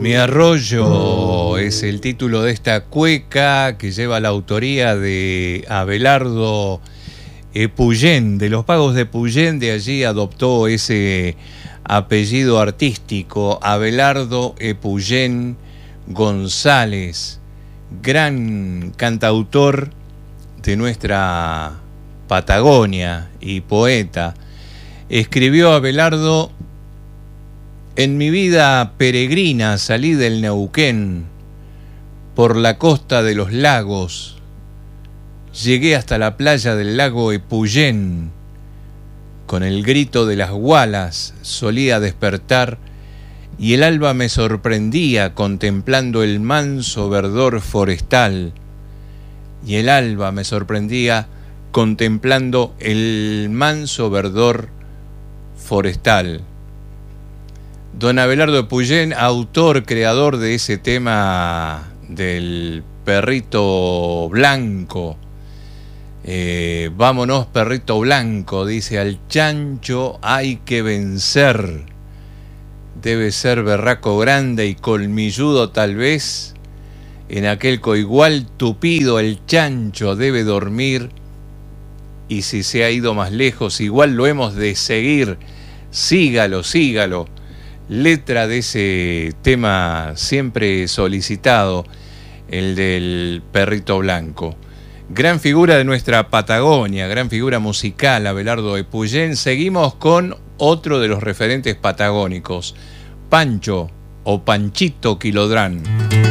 Mi arroyo es el título de esta cueca que lleva la autoría de Abelardo Epuyén, de los Pagos de Epuyén. De allí adoptó ese apellido artístico, Abelardo Epuyén González, gran cantautor de nuestra Patagonia y poeta. Escribió Abelardo: en mi vida peregrina salí del Neuquén, por la costa de los lagos, llegué hasta la playa del lago Epuyén. Con el grito de las gualas solía despertar, y el alba me sorprendía contemplando el manso verdor forestal. Y el alba me sorprendía contemplando el manso verdor forestal. Don Abelardo Epuyén, autor, creador de ese tema del perrito blanco. Vámonos, perrito blanco, dice: al chancho hay que vencer. Debe ser berraco grande y colmilludo tal vez. En aquel coigual tupido el chancho debe dormir. Y si se ha ido más lejos, igual lo hemos de seguir. Sígalo, sígalo. Letra de ese tema siempre solicitado, el del perrito blanco. Gran figura de nuestra Patagonia, gran figura musical, Abelardo Epuyén. Seguimos con otro de los referentes patagónicos, Pancho o Panchito Quilodrán.